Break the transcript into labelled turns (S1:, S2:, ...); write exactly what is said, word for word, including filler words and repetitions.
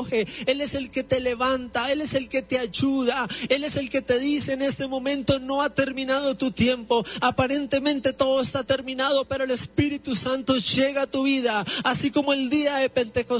S1: acoge, Él es el que te levanta, Él es el que te ayuda, Él es el que te dice en este momento: no ha terminado tu tiempo. Aparentemente todo está terminado, pero el Espíritu Santo llega a tu vida, así como el día de Pentecostés